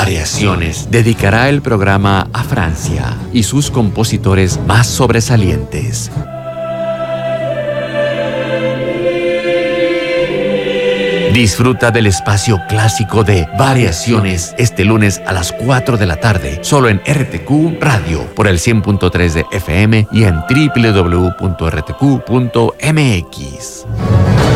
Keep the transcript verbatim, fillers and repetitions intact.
Variaciones dedicará el programa a Francia y sus compositores más sobresalientes. Disfruta del espacio clásico de Variaciones este lunes a las cuatro de la tarde, solo en R T Q Radio, por el cien punto tres de F M y en doble u doble u doble u punto R T Q punto M X.